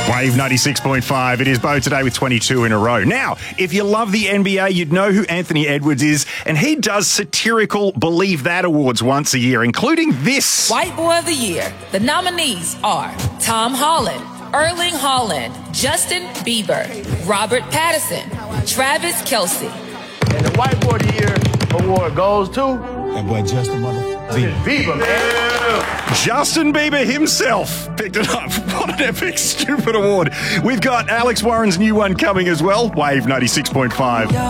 Wave 96.5. It is Bo today with 22 in a row. Now, if you love the NBA, you'd know who Anthony Edwards is, and he does satirical Believe That awards once a year, including this. White Boy of the Year. The nominees are Tom Holland, Erling Haaland, Justin Bieber, Robert Pattinson, Travis Kelce. And the White Boy of the Year award goes to... That boy Justin Bieber, man. Justin Bieber himself picked it up. What an epic, stupid award. We've got Alex Warren's new one coming as well. Wave 96.5.